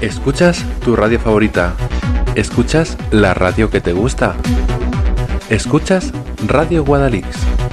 Escuchas tu radio favorita. Escuchas la radio que te gusta. Escuchas Radio Guadalix.